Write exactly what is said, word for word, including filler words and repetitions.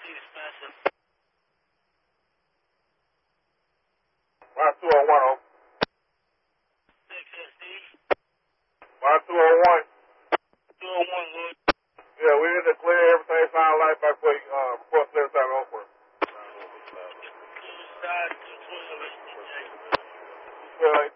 Why two oh one, oh? Why two oh one? two oh one, Lord. Yeah, we need to clear everything sound like back before you, uh, before it clears out over. Two side, two twenty. Feel like